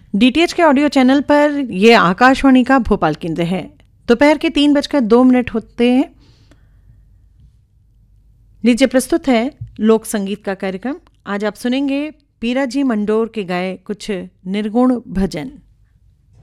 DTH के audio channel पर यह आकाशवाणी का भोपाल केंद्र है। दोपहर के 3:02 होते हैं। लीजिए प्रस्तुत है लोक संगीत का कार्यक्रम। आज आप सुनेंगे पीराजी मंडोर के गाए कुछ निर्गुण भजन।